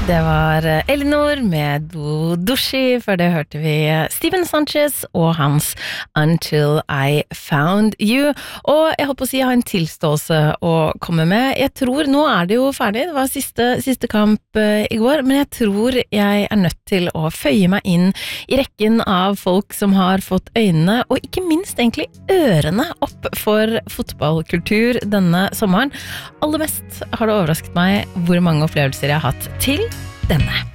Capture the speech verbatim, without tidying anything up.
Det var Elinor med Do Dushi, for det hørte vi Steven Sanchez og hans Until I Found You. Og jeg håper å si jeg har en tilståelse å komme med. Jeg tror, nå er det jo ferdig, det var siste, siste kamp i går, men jeg tror jeg er nødt til å føye meg inn i rekken av folk som har fått øynene, og ikke minst egentlig ørene opp for fotballkultur denne sommeren. Aller mest har det overrasket meg hvor mange opplevelser jeg har hatt til denne.